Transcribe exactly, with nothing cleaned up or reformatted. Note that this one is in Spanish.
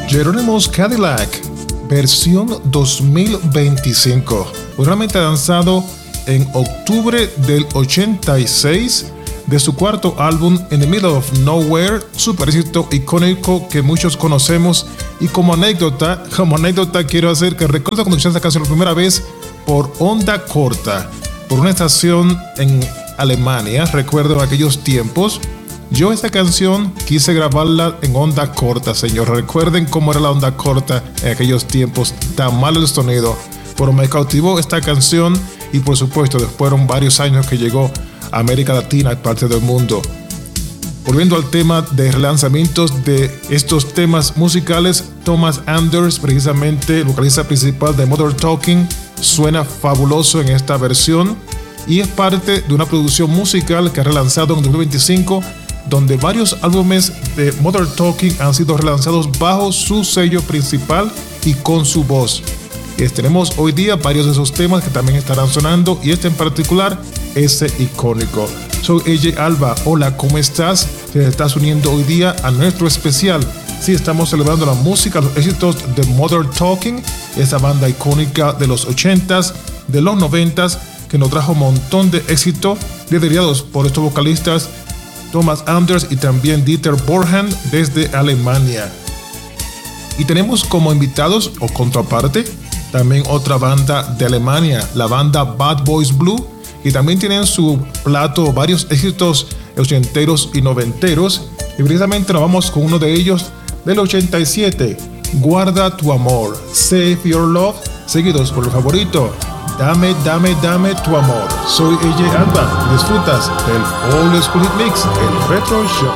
Jerónimo's Cadillac, versión dos mil veinticinco, originalmente lanzado en octubre del ochenta y seis de su cuarto álbum In the Middle of Nowhere, super éxito icónico que muchos conocemos. Y como anécdota, como anécdota quiero hacer que recuerdo cuando escuché esta canción la primera vez por onda corta, por una estación en Alemania, recuerdo aquellos tiempos. Yo esta canción quise grabarla en onda corta, señor. Recuerden cómo era la onda corta en aquellos tiempos, tan malo el sonido. Pero me cautivó esta canción y por supuesto después fueron varios años que llegó a América Latina y parte del mundo. Volviendo al tema de relanzamientos de estos temas musicales, Thomas Anders, precisamente el vocalista principal de Modern Talking, suena fabuloso en esta versión y es parte de una producción musical que ha relanzado en dos mil veinticinco, donde varios álbumes de Modern Talking han sido relanzados bajo su sello principal y con su voz. Y tenemos hoy día varios de esos temas que también estarán sonando y este en particular es icónico. Soy A J Alba, hola, ¿cómo estás? Te estás uniendo hoy día a nuestro especial. Sí, estamos celebrando la música, los éxitos de Modern Talking, esa banda icónica de los ochentas, de los noventas, que nos trajo un montón de éxito, liderados por estos vocalistas Thomas Anders y también Dieter Bohlen desde Alemania. Y tenemos como invitados o contraparte también otra banda de Alemania, la banda Bad Boys Blue, y también tienen su plato varios éxitos ochenteros y noventeros. Y precisamente nos vamos con uno de ellos del ochenta y siete, Guarda tu amor, Save Your Love, seguidos por el favorito, Dame, dame, dame tu amor. Soy A J Alba, disfrutas del Old School Hit Mix, el Retro Show.